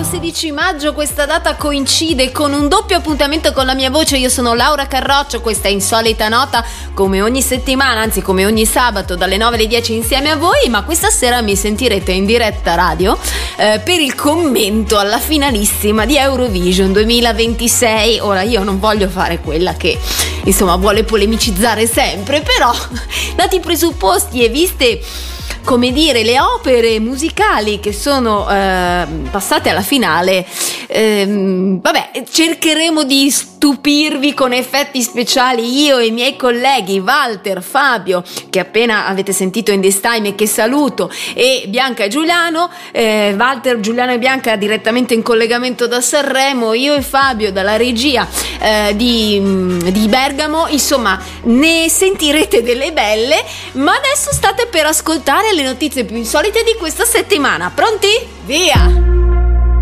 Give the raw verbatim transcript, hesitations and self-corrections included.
sedici maggio, questa data coincide con un doppio appuntamento con la mia voce. Io sono Laura Carroccio, questa è Insolita Nota, come ogni settimana, anzi come ogni sabato dalle nove alle dieci insieme a voi, ma questa sera mi sentirete in diretta radio eh, per il commento alla finalissima di Eurovision duemilaventisei. Ora, io non voglio fare quella che insomma vuole polemicizzare sempre, però dati i presupposti e viste, come dire, le opere musicali che sono eh, passate alla finale, ehm, vabbè, cercheremo di stupirvi con effetti speciali io e i miei colleghi Walter, Fabio, che appena avete sentito in This Time e che saluto, e Bianca e Giuliano. eh, Walter, Giuliano e Bianca direttamente in collegamento da Sanremo, io e Fabio dalla regia eh, di, di Bergamo. Insomma, ne sentirete delle belle, ma adesso state per ascoltare le notizie più insolite di questa settimana. Pronti? Via!